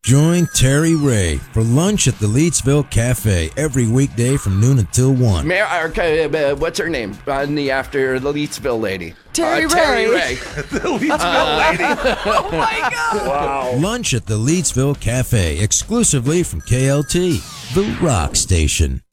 Join Terry Ray for lunch at the Leedsville Cafe every weekday from noon until 1. What's her name? After the Leedsville lady. Terry Ray. Terry Ray. The Leedsville lady. Oh my God. Wow. Lunch at the Leedsville Cafe exclusively from KLT, the rock station.